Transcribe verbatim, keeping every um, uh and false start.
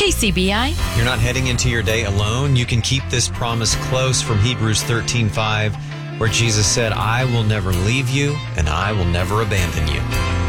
K C B I. You're not heading into your day alone. You can keep this promise close from Hebrews thirteen five, where Jesus said, I will never leave you and I will never abandon you.